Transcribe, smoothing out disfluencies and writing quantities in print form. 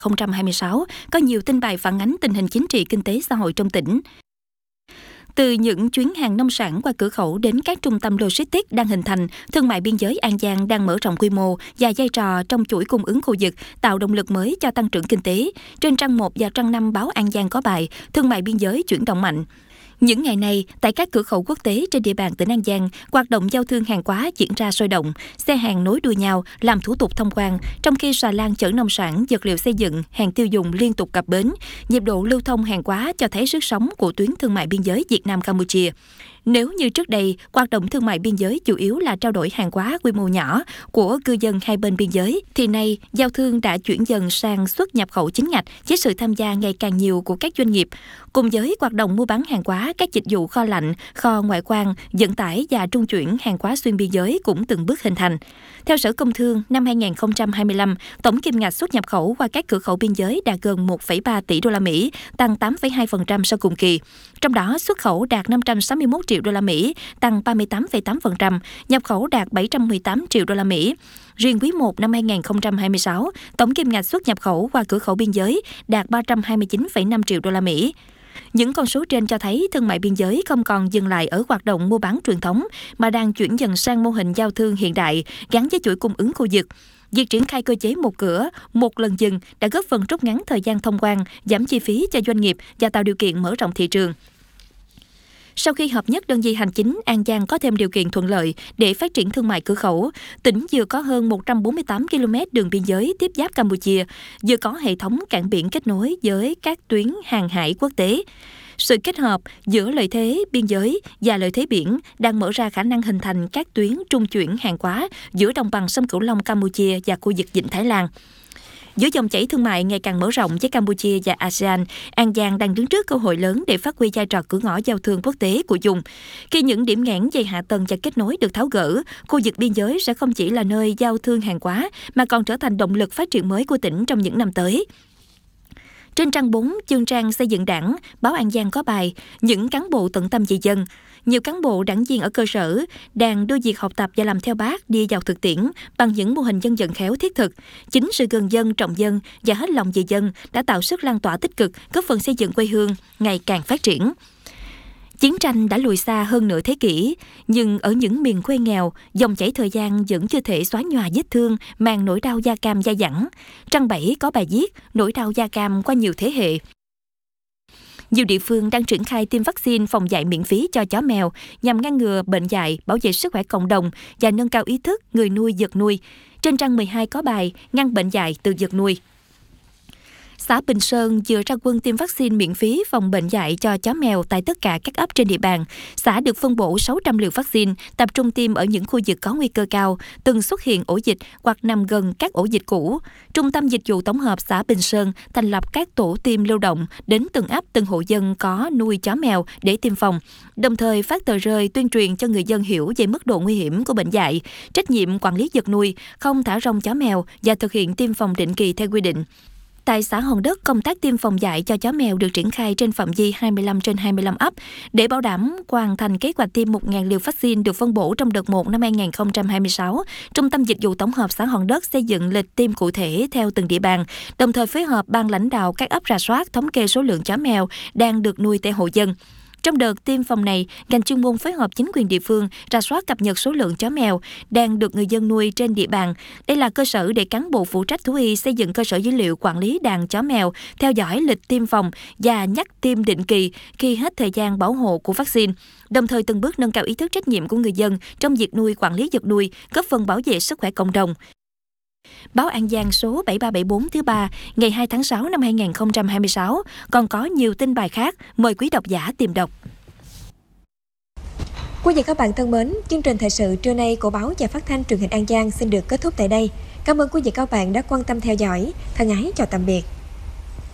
2026 có nhiều tin bài phản ánh tình hình chính trị, kinh tế, xã hội trong tỉnh. Từ những chuyến hàng nông sản qua cửa khẩu đến các trung tâm logistics đang hình thành, thương mại biên giới An Giang đang mở rộng quy mô và vai trò trong chuỗi cung ứng khu vực, tạo động lực mới cho tăng trưởng kinh tế. Trên trang 1 và trang 5 báo An Giang có bài Thương mại biên giới chuyển động mạnh. Những ngày này, tại các cửa khẩu quốc tế trên địa bàn tỉnh An Giang, hoạt động giao thương hàng hóa diễn ra sôi động, xe hàng nối đuôi nhau làm thủ tục thông quan, trong khi xà lan chở nông sản, vật liệu xây dựng, hàng tiêu dùng liên tục cập bến. Nhịp độ lưu thông hàng hóa cho thấy sức sống của tuyến thương mại biên giới Việt Nam Campuchia. Nếu như trước đây, hoạt động thương mại biên giới chủ yếu là trao đổi hàng hóa quy mô nhỏ của cư dân hai bên biên giới, thì nay giao thương đã chuyển dần sang xuất nhập khẩu chính ngạch với sự tham gia ngày càng nhiều của các doanh nghiệp. Cùng với hoạt động mua bán hàng hóa, các dịch vụ kho lạnh, kho ngoại quan, vận tải và trung chuyển hàng hóa xuyên biên giới cũng từng bước hình thành. Theo Sở Công Thương, năm 2025, tổng kim ngạch xuất nhập khẩu qua các cửa khẩu biên giới đạt gần 1,3 tỷ đô la Mỹ, tăng 8,2% so cùng kỳ. Trong đó, xuất khẩu đạt 561 triệu đô la Mỹ, tăng 38,8%, nhập khẩu đạt 718 triệu đô la Mỹ. Riêng quý 1 năm 2026, tổng kim ngạch xuất nhập khẩu qua cửa khẩu biên giới đạt 329,5 triệu đô la Mỹ. Những con số trên cho thấy thương mại biên giới không còn dừng lại ở hoạt động mua bán truyền thống mà đang chuyển dần sang mô hình giao thương hiện đại gắn với chuỗi cung ứng khu vực. Việc triển khai cơ chế một cửa, một lần dừng đã góp phần rút ngắn thời gian thông quan, giảm chi phí cho doanh nghiệp và tạo điều kiện mở rộng thị trường. Sau khi hợp nhất đơn vị hành chính, An Giang có thêm điều kiện thuận lợi để phát triển thương mại cửa khẩu. Tỉnh vừa có hơn 148 km đường biên giới tiếp giáp Campuchia, vừa có hệ thống cảng biển kết nối với các tuyến hàng hải quốc tế. Sự kết hợp giữa lợi thế biên giới và lợi thế biển đang mở ra khả năng hình thành các tuyến trung chuyển hàng hóa giữa đồng bằng sông Cửu Long Campuchia và khu vực Vịnh Thái Lan. Giữa dòng chảy thương mại ngày càng mở rộng với Campuchia và ASEAN, An Giang đang đứng trước cơ hội lớn để phát huy vai trò cửa ngõ giao thương quốc tế của vùng. Khi những điểm nghẽn về hạ tầng và kết nối được tháo gỡ, khu vực biên giới sẽ không chỉ là nơi giao thương hàng hóa mà còn trở thành động lực phát triển mới của tỉnh trong những năm tới. Trên trang 4, chương trang xây dựng đảng, báo An Giang có bài Những cán bộ tận tâm vì dân. Nhiều cán bộ đảng viên ở cơ sở đang đưa việc học tập và làm theo Bác đi vào thực tiễn bằng những mô hình dân vận khéo thiết thực. Chính sự gần dân, trọng dân và hết lòng vì dân đã tạo sức lan tỏa tích cực, góp phần xây dựng quê hương ngày càng phát triển. Chiến tranh đã lùi xa hơn nửa thế kỷ, nhưng ở những miền quê nghèo, dòng chảy thời gian vẫn chưa thể xóa nhòa vết thương mang nỗi đau da cam dai dẳng. Trang 7 có bài viết Nỗi đau da cam qua nhiều thế hệ. Nhiều địa phương đang triển khai tiêm vaccine phòng dại miễn phí cho chó mèo nhằm ngăn ngừa bệnh dại, bảo vệ sức khỏe cộng đồng và nâng cao ý thức người nuôi vật nuôi. Trên trang 12 có bài Ngăn bệnh dại từ vật nuôi. Xã Bình Sơn vừa ra quân tiêm vaccine miễn phí phòng bệnh dại cho chó mèo tại tất cả các ấp trên địa bàn. Xã được phân bổ 600 liều vaccine, tập trung tiêm ở những khu vực có nguy cơ cao, từng xuất hiện ổ dịch hoặc nằm gần các ổ dịch cũ. Trung tâm Dịch vụ Tổng hợp xã Bình Sơn thành lập các tổ tiêm lưu động đến từng ấp, từng hộ dân có nuôi chó mèo để tiêm phòng, đồng thời phát tờ rơi tuyên truyền cho người dân hiểu về mức độ nguy hiểm của bệnh dại, trách nhiệm quản lý vật nuôi, không thả rông chó mèo và thực hiện tiêm phòng định kỳ theo quy định. Tại xã Hòn Đất, công tác tiêm phòng dại cho chó mèo được triển khai trên phạm vi 25 trên 25 ấp. Để bảo đảm hoàn thành kế hoạch tiêm 1.000 liều vaccine được phân bổ trong đợt 1 năm 2026, Trung tâm Dịch vụ Tổng hợp xã Hòn Đất xây dựng lịch tiêm cụ thể theo từng địa bàn, đồng thời phối hợp ban lãnh đạo các ấp rà soát, thống kê số lượng chó mèo đang được nuôi tại hộ dân. Trong đợt tiêm phòng này, ngành chuyên môn phối hợp chính quyền địa phương rà soát cập nhật số lượng chó mèo đang được người dân nuôi trên địa bàn. Đây là cơ sở để cán bộ phụ trách thú y xây dựng cơ sở dữ liệu quản lý đàn chó mèo, theo dõi lịch tiêm phòng và nhắc tiêm định kỳ khi hết thời gian bảo hộ của vaccine, đồng thời từng bước nâng cao ý thức trách nhiệm của người dân trong việc nuôi quản lý vật nuôi, góp phần bảo vệ sức khỏe cộng đồng. Báo An Giang số 7374 thứ 3 ngày 2 tháng 6 năm 2026 còn có nhiều tin bài khác, mời quý độc giả tìm đọc. Quý vị các bạn thân mến, chương trình thời sự trưa nay của báo và phát thanh truyền hình An Giang xin được kết thúc tại đây. Cảm ơn quý vị các bạn đã quan tâm theo dõi. Thân ái chào tạm biệt.